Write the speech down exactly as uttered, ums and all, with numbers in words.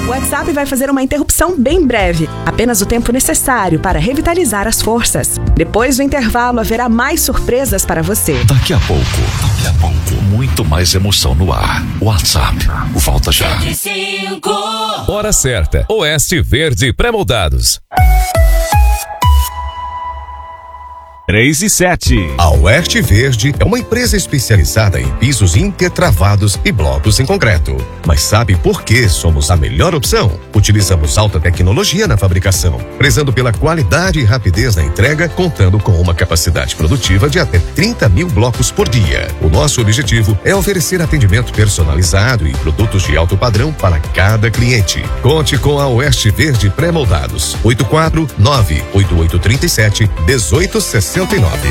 O WhatsApp vai fazer uma interrupção bem breve, apenas o tempo necessário para revitalizar as forças. Depois do intervalo, haverá mais surpresas para você. Daqui a pouco, daqui a pouco, muito mais emoção no ar. WhatsApp, volta já. Hora certa, Oeste Verde Pré-moldados. três e sete. A Oeste Verde é uma empresa especializada em pisos intertravados e blocos em concreto. Mas sabe por que somos a melhor opção? Utilizamos alta tecnologia na fabricação, prezando pela qualidade e rapidez na entrega, contando com uma capacidade produtiva de até trinta mil blocos por dia. O nosso objetivo é oferecer atendimento personalizado e produtos de alto padrão para cada cliente. Conte com a Oeste Verde Pré-moldados. oito quatro nove oito oito três sete um oito seis nove.